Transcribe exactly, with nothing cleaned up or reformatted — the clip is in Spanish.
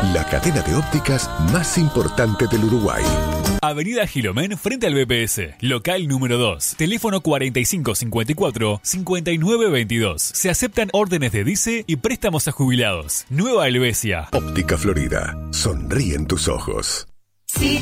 la cadena de ópticas más importante del Uruguay. Avenida Gilomén frente al B P S, local número dos, teléfono cuarenta y cinco cincuenta y cuatro cincuenta y nueve veintidós. Se aceptan órdenes de D I C E y préstamos a jubilados. Nueva Helvecia. Óptica Florida. Sonríen tus ojos. Sí.